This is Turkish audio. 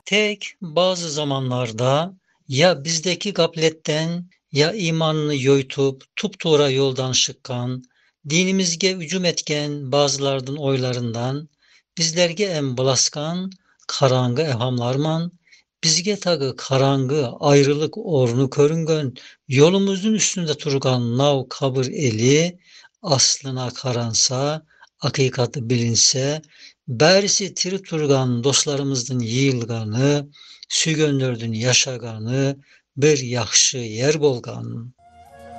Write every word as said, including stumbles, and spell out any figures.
Tek bazı zamanlarda ya bizdeki gapletten ya imanını yoytup tuptuğra yoldan şıkkan, dinimizge hücum etken bazılardan oylarından, bizlerge em bulaskan, karangı ehamlarman, bizge tagı karangı ayrılık ornu körüngön, yolumuzun üstünde turgan nav kabır eli, aslına karansa, hakikati bilinse, bärisi tiri turgan dostlarımızın yığılganı, sügönlördün yaşaganı bir yaxşı yer bolgan.